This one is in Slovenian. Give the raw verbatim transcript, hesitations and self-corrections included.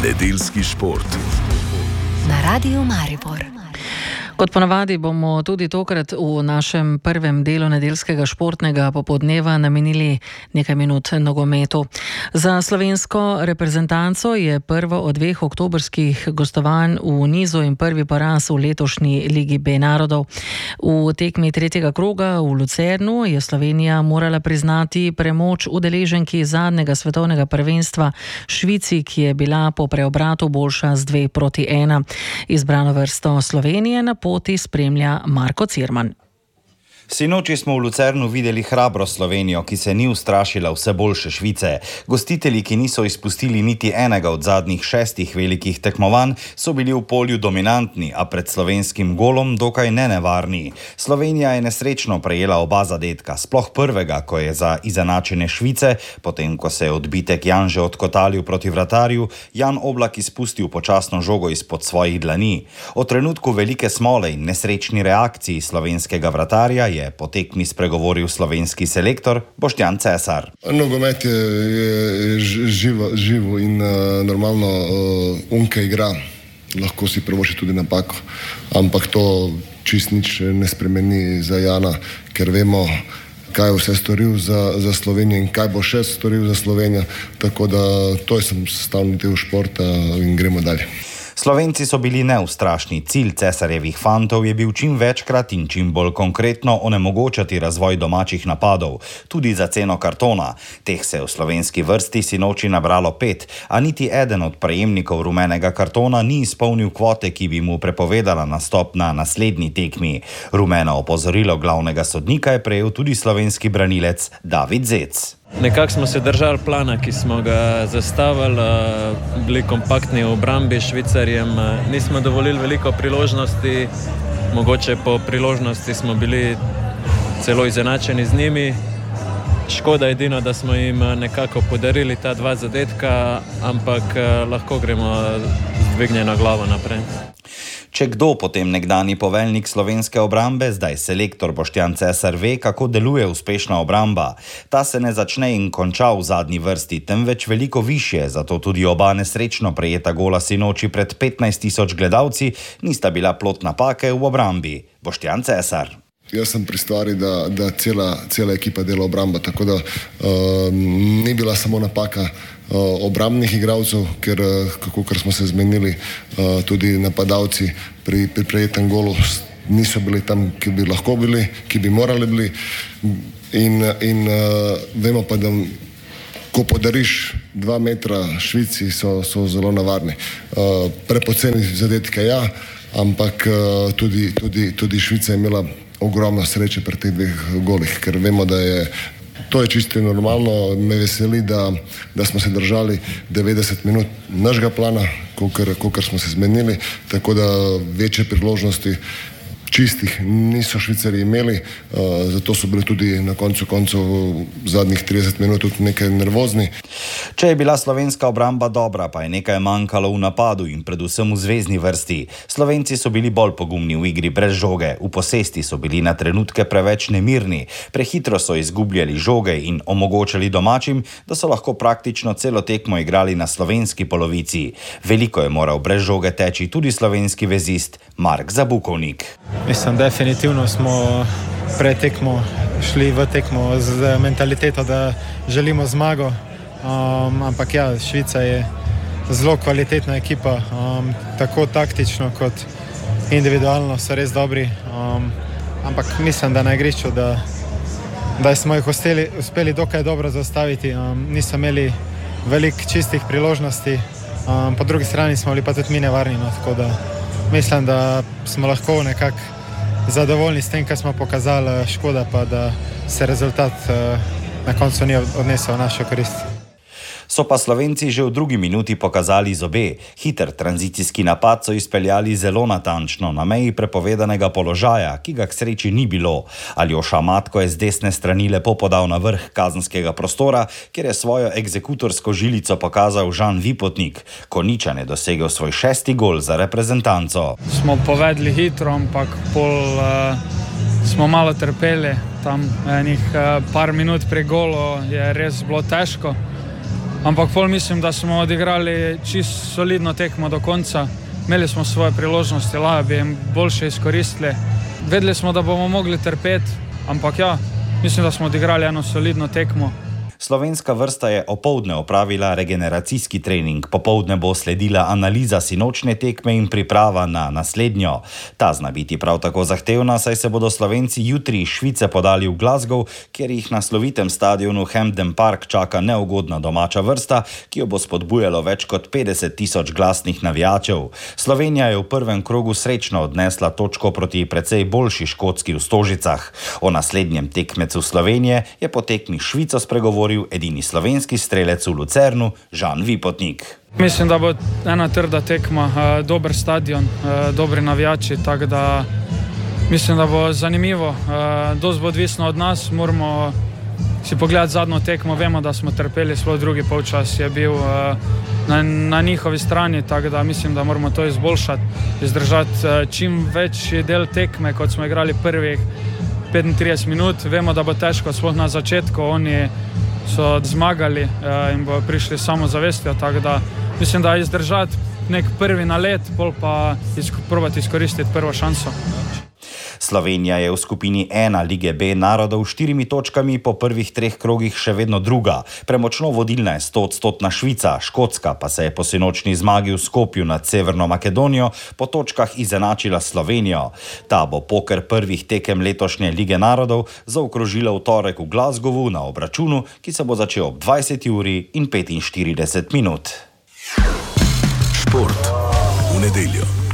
Nedeljski šport na Radiu Maribor. Kot ponavadi bomo tudi tokrat v našem prvem delu nedeljskega športnega popoldneva namenili nekaj minut nogometu. Za slovensko reprezentanco je prvo od dveh oktobrskih gostovanj v nizu in prvi poraz v letošnji Ligi B narodov. V tekmi tretjega kroga v Lucernu je Slovenija morala priznati premoč udeleženki zadnjega svetovnega prvenstva Švici, ki je bila po preobratu boljša z dve proti ena. Izbrano vrsto Slovenije na poti spremlja Marko Cirman. Sinoči smo v Lucernu videli hrabro Slovenijo, ki se ni ustrašila vse boljše Švice. Gostitelji, ki niso izpustili niti enega od zadnjih šestih velikih tekmovanj, so bili v polju dominantni, a pred slovenskim golom dokaj nenevarni. Slovenija je nesrečno prejela oba zadetka, sploh prvega, ko je za izenačene Švice, potem ko se je odbitek Jan že odkotalil proti vratarju, Jan Oblak izpustil počasno žogo izpod svojih dlani. O trenutku velike smole in nesrečni reakciji slovenskega vratarja je po tekmi spregovoril slovenski selektor Boštjan Cesar. Nogomet je, je živo, živo in uh, normalno uh, unka igra. Lahko si privošči tudi napako, ampak to čist nič ne spremeni za Jana, ker vemo, kaj je vse storil za, za Slovenijo in kaj bo še storil za Slovenijo. Tako da to je sestavni del športa in gremo dalje. Slovenci so bili neustrašni. Cilj Cesarjevih fantov je bil čim večkrat in čim bolj konkretno onemogočati razvoj domačih napadov, tudi za ceno kartona. Teh se je v slovenski vrsti sinoči nabralo pet, a niti eden od prejemnikov rumenega kartona ni izpolnil kvote, ki bi mu prepovedala nastop na naslednji tekmi. Rumeno opozorilo glavnega sodnika je prejel tudi slovenski branilec David Zec. Nekako smo se držali plana, ki smo ga zastavili, bili kompaktni v obrambi Švicarjem, nismo dovolili veliko priložnosti, mogoče po priložnosti smo bili celo izenačeni z njimi. Škoda edino, da smo jim nekako podarili ta dva zadetka, ampak lahko gremo z dvignjeno glavo naprej. Če kdo, potem nekdani poveljnik slovenske obrambe, zdaj selektor Boštjan Cesar ve, kako deluje uspešna obramba. Ta se ne začne in konča v zadnji vrsti, temveč veliko višje, zato tudi oba nesrečno prejeta gola sinoči pred petnajst tisoč gledalci nista bila plod napake v obrambi. Boštjan Cesar. Jaz sem pri stvari, da, da cela, cela ekipa dela obramba, tako da uh, ni bila samo napaka uh, obrambnih igralcev, ker, kako kar smo se zmenili, uh, tudi napadalci pri, pri prejetem golu niso bili tam, ki bi lahko bili, ki bi morali bili. In, in uh, vemo pa, da ko podariš dva metra Švici, so, so zelo navarni. Uh, prepoceni zadetke, ja, ampak uh, tudi, tudi, tudi Švica je imela ogromno sreče pri teh dveh golih, ker vemo, da je to je čisto normalno. Me veseli, da, da smo se držali devetdeset minut našega plana, kolikor smo se zmenili, tako da večje priložnosti čistih niso Švicarji imeli, uh, zato so bili tudi na koncu koncev zadnjih trideset minut tudi nekaj nervozni. Če je bila slovenska obramba dobra, pa je nekaj manjkalo v napadu in predvsem v zvezni vrsti. Slovenci so bili bolj pogumni v igri brez žoge, v posesti so bili na trenutke preveč nemirni, prehitro so izgubljali žoge in omogočali domačim, da so lahko praktično celo tekmo igrali na slovenski polovici. Veliko je moral brez žoge teči tudi slovenski vezist Mark Zabukovnik. Mislim, definitivno smo pred tekmo šli v tekmo z mentaliteto, da želimo zmago, um, ampak ja, Švica je zelo kvalitetna ekipa, um, tako taktično kot individualno so res dobri, um, ampak mislim, da na igrišču, da, da smo jih uspeli, uspeli dokaj dobro zastaviti, um, niso imeli veliko čistih priložnosti, um, po drugi strani smo bili pa tudi mi nevarni, no, tako da mislim, da smo lahko nekako zadovoljni s tem, kar smo pokazali, škoda pa, da se rezultat na koncu ni odnesel v našo korist. So pa Slovenci že v drugi minuti pokazali zobe. Hiter tranzicijski napad so izpeljali zelo natančno, na meji prepovedanega položaja, ki ga k sreči ni bilo. Aljoša Matko je z desne strani lepo podal na vrh kazenskega prostora, kjer je svojo egzekutorsko žilico pokazal Žan Vipotnik. Konjičan je dosegel svoj šesti gol za reprezentanco. Smo povedli hitro, ampak pol uh, smo malo trpeli. Tam enih uh, par minut pri golu je res bilo težko. Ampak pol mislim, da smo odigrali čisto solidno tekmo do konca. Imeli smo svoje priložnosti, lahko bi jim boljše izkoristili. Vedeli smo, da bomo mogli trpeti, ampak ja, mislim, da smo odigrali eno solidno tekmo. Slovenska vrsta je opoldne opravila regeneracijski trening, popoldne bo sledila analiza sinočne tekme in priprava na naslednjo. Ta zna biti prav tako zahtevna, saj se bodo Slovenci jutri iz Švice podali v Glasgow, kjer jih na slovitem stadionu Hampden Park čaka neugodna domača vrsta, ki jo bo spodbujalo več kot petdeset tisoč glasnih navijačev. Slovenija je v prvem krogu srečno odnesla točko proti precej boljši Škotski v Stožicah. O naslednjem tekmecu Slovenije je po tekmi Švico spregovoril edini slovenski strelec v Lucernu, Žan Vipotnik. Mislim, da bo ena trda tekma, dober stadion, dobri navijači, tako da mislim, da bo zanimivo. Dosti bo odvisno od nas, moramo si pogledati zadnjo tekmo, vemo, da smo trpeli, svoj drugi polčas je bil na, na njihovi strani, tako da mislim, da moramo to izboljšati, izdržati čim večji del tekme, kot smo igrali prvih petintrideset minut. Vemo, da bo težko, sploh na začetku, oni so zmagali in bo prišli samo zavestjo, tako da mislim, da izdržati nek prvi nalet, pol pa probati izkoristiti prvo šanso. Slovenija je v skupini ena Lige B narodov s štirimi točkami po prvih treh krogih še vedno druga. Premočno vodilna je stoodstotna Švica, Škotska pa se je po sinočni zmagi v Skopju nad Severno Makedonijo po točkah izenačila Slovenijo. Ta bo poker prvih tekem letošnje Lige narodov zaokrožila v torek v Glasgowu na obračunu, ki se bo začel ob dvajseti uri in petinštirideset minut. Šport v nedeljo.